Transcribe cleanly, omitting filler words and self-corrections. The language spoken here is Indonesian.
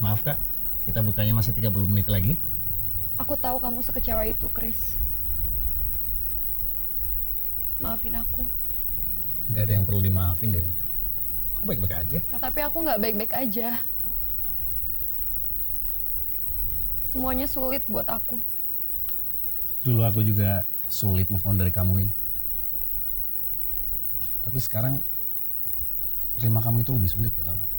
Maaf Kak, kita bukanya masih 30 menit lagi. Aku tahu kamu sekecewa itu, Chris. Maafin aku. Gak ada yang perlu dimaafin Dewi. Aku baik-baik aja. Tapi aku nggak baik-baik aja. Semuanya sulit buat aku. Dulu aku juga sulit move on dari kamu, Win. Tapi sekarang terima kamu itu lebih sulit buat aku.